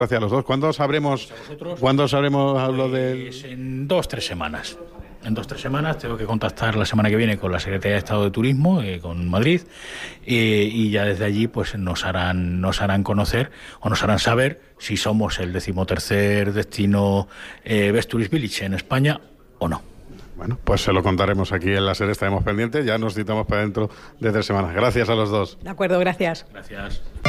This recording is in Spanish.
Gracias a los dos. ¿Cuándo sabremos lo del...? En 2-3 semanas. En 2-3 semanas tengo que contactar la semana que viene con la Secretaría de Estado de Turismo, con Madrid, y ya desde allí pues nos harán conocer o nos harán saber si somos el 13º destino Best Tourist Village en España o no. Bueno, pues se lo contaremos aquí en la SER, estaremos pendientes, ya nos citamos para dentro de 3 semanas. Gracias a los dos. De acuerdo, gracias. Gracias.